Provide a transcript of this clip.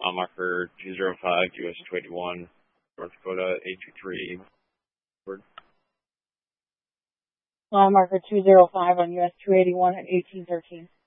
mile marker 205, US 281, North Dakota 823. Mile marker 205 on US 281 at 1813.